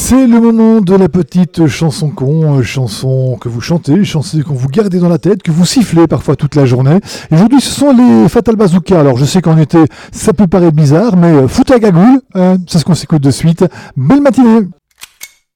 C'est le moment de la petite chanson con, chanson que vous chantez, chanson que vous gardez dans la tête, que vous sifflez parfois toute la journée. Et aujourd'hui, ce sont les Fatal Bazooka. Alors, je sais qu'en été, ça peut paraître bizarre, mais foutez à gagoule, c'est ce qu'on s'écoute de suite. Belle matinée!